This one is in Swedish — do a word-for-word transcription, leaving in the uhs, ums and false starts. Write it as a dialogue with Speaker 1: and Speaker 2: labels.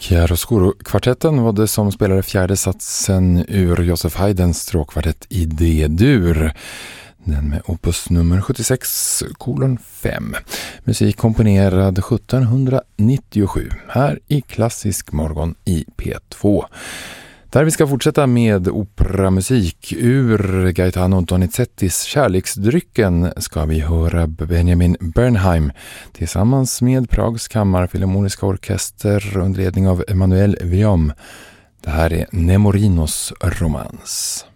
Speaker 1: Chiaroscuro-kvartetten var det som spelade fjärde satsen ur Joseph Haydns stråkkvartett i D-dur. Den med opus nummer sjuttiosex kolon fem. Musik komponerad sjuttonhundranittiosju här i Klassisk morgon i P två. Där vi ska fortsätta med operamusik. Ur Gaetano Donizettis Kärleksdrycken ska vi höra Benjamin Bernheim tillsammans med Prags kammarfilharmoniska orkester under ledning av Emanuel Viom. Det här är Nemorinos romans.